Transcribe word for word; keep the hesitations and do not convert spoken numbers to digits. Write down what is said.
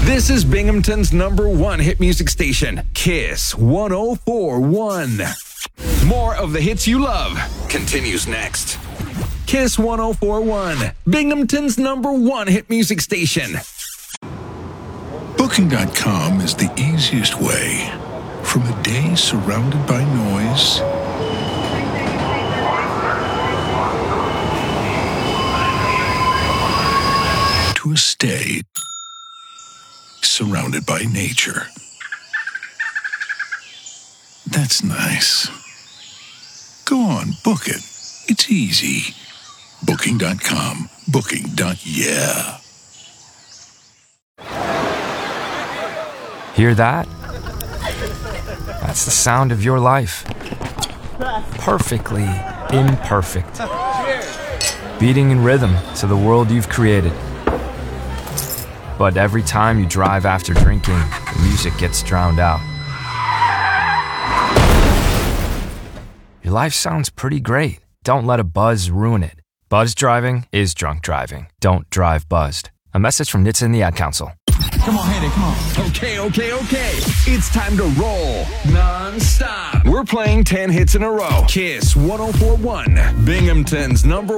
This is Binghamton's number one hit music station, Kiss one oh four point one. More of the hits you love continues next. Kiss one oh four point one, Binghamton's number one hit music station. Booking dot com is the easiest way from a day surrounded by noise to a stay surrounded by nature. That's nice. Go on, book it. It's easy. Booking dot com. Booking. Yeah. Hear that? That's the sound of your life. Perfectly imperfect. Beating in rhythm to the world you've created. But every time you drive after drinking, the music gets drowned out. Your life sounds pretty great. Don't let a buzz ruin it. Buzz driving is drunk driving. Don't drive buzzed. A message from N H T S A and the Ad Council. Come on, Hayden, come on. Okay, okay, okay. It's time to roll non-stop. We're playing ten hits in a row. Kiss one oh four point one, Binghamton's number